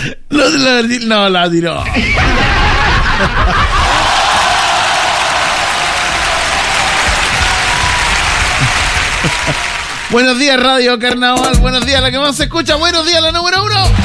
No, la tiró. Buenos días, Radio Carnaval. Buenos días, la que más se escucha. Buenos días, la número 1.